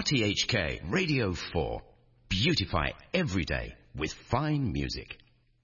RTHK Radio 4. Beautify every day with fine music.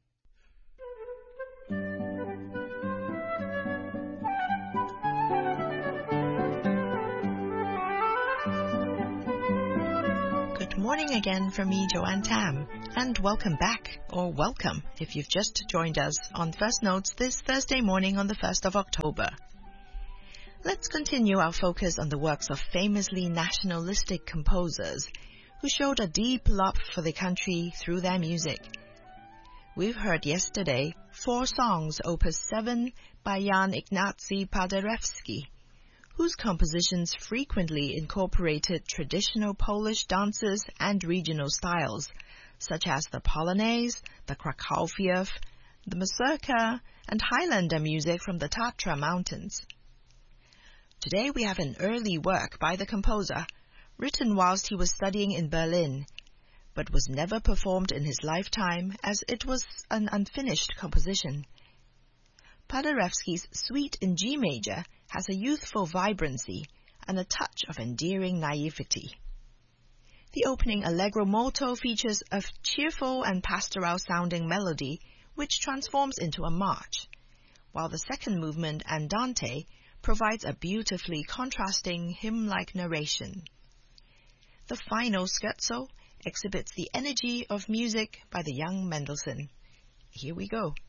Good morning again from me, Joanne Tam, and welcome back, or welcome if you've just joined us on First Notes this Thursday morning on the 1st of October. Let's continue our focus on the works of famously nationalistic composers who showed a deep love for the country through their music. We've heard yesterday 4 songs, Opus 7 by Jan Ignacy Paderewski, whose compositions frequently incorporated traditional Polish dances and regional styles, such as the Polonaise, the Krakowiew, the Mazurka, and Highlander music from the Tatra Mountains. Today we have an early work by the composer, written whilst he was studying in Berlin, but was never performed in his lifetime as it was an unfinished composition. Paderewski's Suite in G major has a youthful vibrancy and a touch of endearing naivety. The opening Allegro molto features a cheerful and pastoral-sounding melody which transforms into a march, while the second movement, Andante, provides a beautifully contrasting hymn-like narration. The final scherzo exhibits the energy of music by the young Mendelssohn. Here we go.